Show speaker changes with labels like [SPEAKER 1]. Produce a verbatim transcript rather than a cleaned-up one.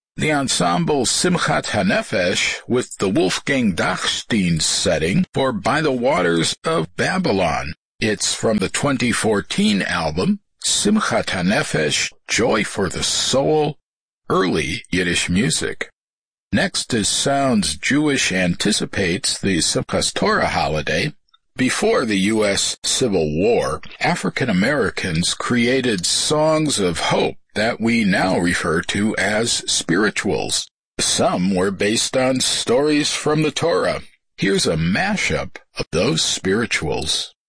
[SPEAKER 1] The ensemble Simchat HaNefesh with the Wolfgang Dachstein setting for By the Waters of Babylon. It's from the twenty fourteen album, Simchat HaNefesh, Joy for the Soul, Early Yiddish Music. Next is Sounds Jewish anticipates the Simchas Torah holiday. Before the U S Civil War, African Americans created songs of hope that we now refer to as spirituals. Some were based on stories from the Torah. Here's a mashup of those spirituals.